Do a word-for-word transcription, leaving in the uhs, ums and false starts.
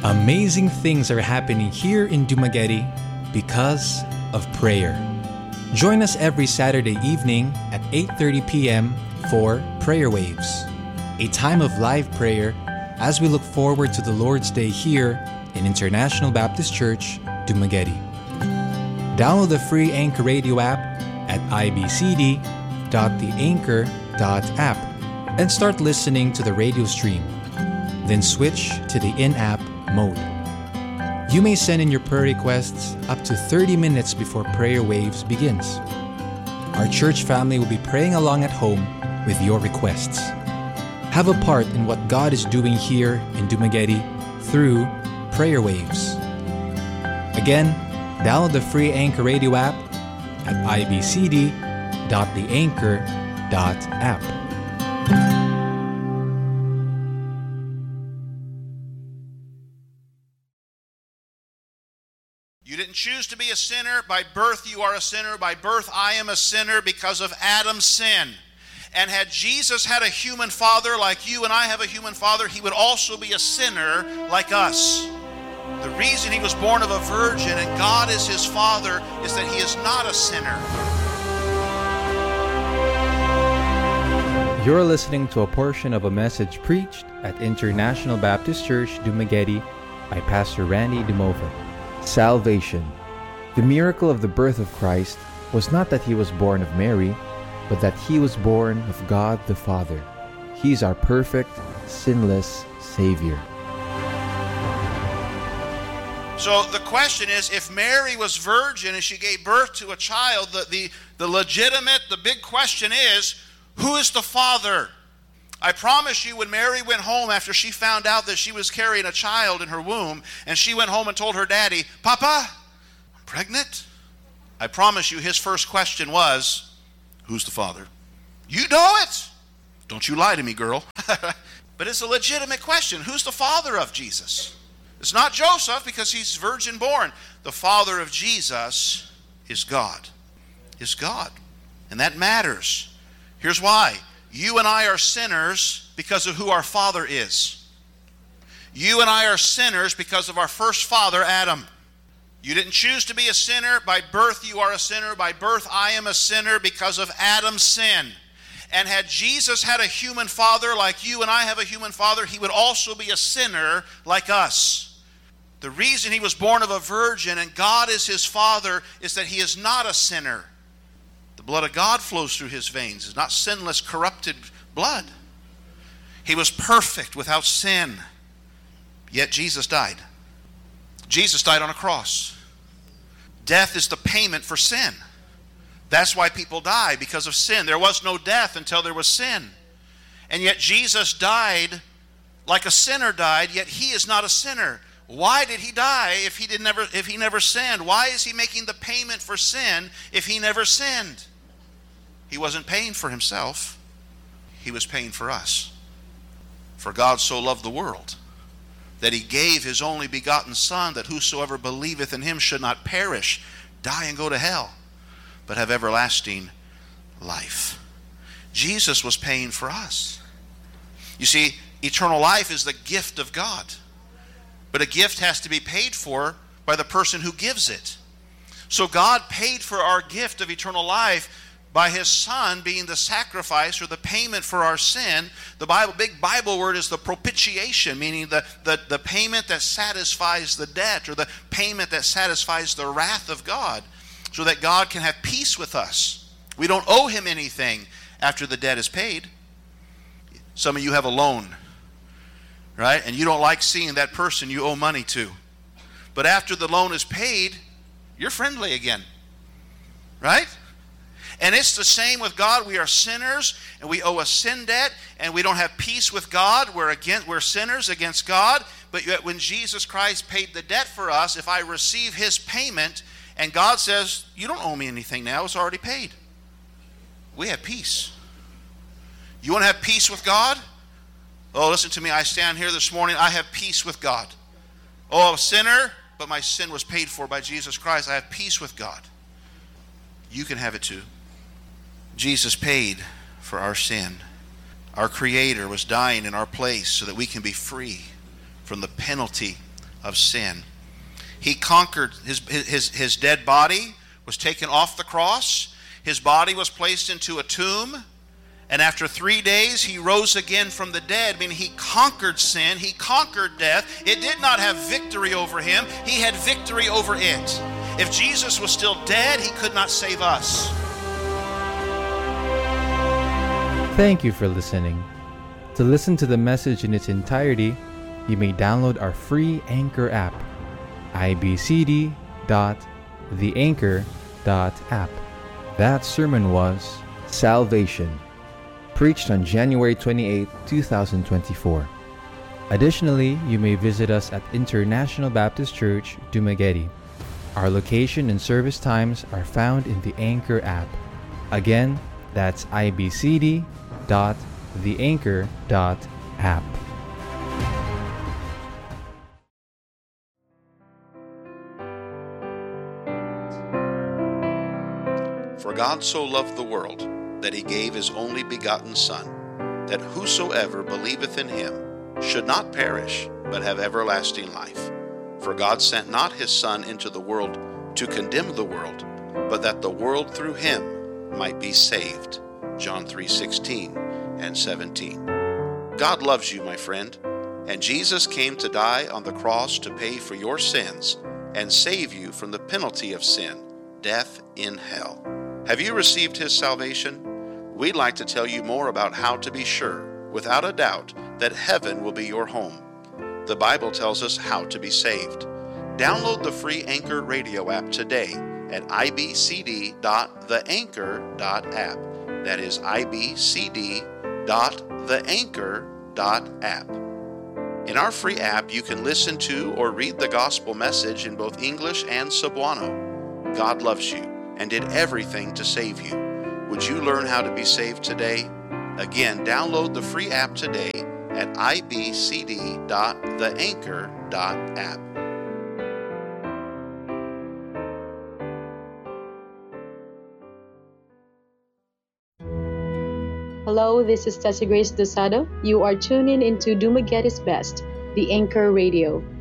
Amazing things are happening here in Dumaguete because of prayer. Join us every Saturday evening at eight thirty p.m. for Prayer Waves, a time of live prayer as we look forward to the Lord's Day here in International Baptist Church, Dumaguete. Download the free Anchor Radio app at i b c d dot the anchor dot app and start listening to the radio stream. Then switch to the in-app mode. You may send in your prayer requests up to thirty minutes before Prayer Waves begins. Our church family will be praying along at home with your requests. Have a part in what God is doing here in Dumaguete through Prayer Waves. Again, download the free Anchor Radio app at i b c d dot the anchor dot app. You didn't choose to be a sinner. By birth you are a sinner. By birth I am a sinner because of Adam's sin. And had Jesus had a human father like you and I have a human father, he would also be a sinner like us. The reason he was born of a virgin and God is his father is that he is not a sinner. You're listening to a portion of a message preached at International Baptist Church, Dumaguete by Pastor Randy Dumova. Salvation. The miracle of the birth of Christ was not that he was born of Mary, but that he was born of God the Father. He's our perfect, sinless Savior. So the question is, if Mary was virgin and she gave birth to a child, the, the, the legitimate, the big question is, who is the father? I promise you, when Mary went home after she found out that she was carrying a child in her womb, and she went home and told her daddy, Papa, I'm pregnant. I promise you, his first question was, who's the father? You know it. Don't you lie to me, girl. But it's a legitimate question. Who's the father of Jesus? It's not Joseph because he's virgin born. The father of Jesus is God. Is God. And that matters. Here's why. You and I are sinners because of who our father is. You and I are sinners because of our first father, Adam. You didn't choose to be a sinner. By birth you are a sinner. By birth I am a sinner because of Adam's sin. And had Jesus had a human father like you and I have a human father, he would also be a sinner like us. The reason he was born of a virgin and God is his father is that he is not a sinner. The blood of God flows through his veins. It's not sinless, corrupted blood. He was perfect without sin. Yet Jesus died. Jesus died on a cross. Death is the payment for sin. That's why people die, because of sin. There was no death until there was sin. And yet Jesus died like a sinner died, yet he is not a sinner. Why did he die if he did never if he never sinned? Why is he making the payment for sin if he never sinned? He wasn't paying for himself. He was paying for us. For God so loved the world that he gave his only begotten Son, that whosoever believeth in him should not perish, die and go to hell, but have everlasting life. Jesus was paying for us. You see, eternal life is the gift of God. But a gift has to be paid for by the person who gives it. So God paid for our gift of eternal life by his Son being the sacrifice or the payment for our sin. The Bible, big Bible word is the propitiation, meaning the, the, the payment that satisfies the debt, or the payment that satisfies the wrath of God, so that God can have peace with us. We don't owe him anything after the debt is paid. Some of you have a loan, right? And you don't like seeing that person you owe money to. But after the loan is paid, you're friendly again, right? And it's the same with God. We are sinners, and we owe a sin debt, and we don't have peace with God. We're against, we're sinners against God. But yet when Jesus Christ paid the debt for us, if I receive his payment, and God says, you don't owe me anything now, it's already paid, we have peace. You want to have peace with God? Oh, listen to me. I stand here this morning. I have peace with God. Oh, I'm a sinner, but my sin was paid for by Jesus Christ. I have peace with God. You can have it too. Jesus paid for our sin. Our Creator was dying in our place so that we can be free from the penalty of sin. He conquered, his, his, his dead body was taken off the cross. His body was placed into a tomb. And after three days, he rose again from the dead, meaning he conquered sin. He conquered death. It did not have victory over him. He had victory over it. If Jesus was still dead, he could not save us. Thank you for listening. To listen to the message in its entirety, you may download our free Anchor app, i b c d dot the anchor dot app. That sermon was Salvation, preached on January twenty-eighth, twenty twenty-four. Additionally, you may visit us at International Baptist Church, Dumaguete. Our location and service times are found in the Anchor app. Again, that's i b c d dot the anchor dot app. For God so loved the world, that he gave his only begotten Son, that whosoever believeth in him should not perish, but have everlasting life. For God sent not his Son into the world to condemn the world, but that the world through him might be saved. John three sixteen and seventeen. God loves you, my friend, and Jesus came to die on the cross to pay for your sins and save you from the penalty of sin, death in hell. Have you received his salvation? We'd like to tell you more about how to be sure, without a doubt, that heaven will be your home. The Bible tells us how to be saved. Download the free Anchor radio app today at i b c d dot the anchor dot app. That is i b c d dot the anchor dot app. In our free app, you can listen to or read the gospel message in both English and Cebuano. God loves you and did everything to save you. Would you learn how to be saved today? Again, download the free app today at i b c d dot the anchor dot app. Hello, this is Tessie Grace Dosado. You are tuning into Dumaguete's Best, the Anchor Radio.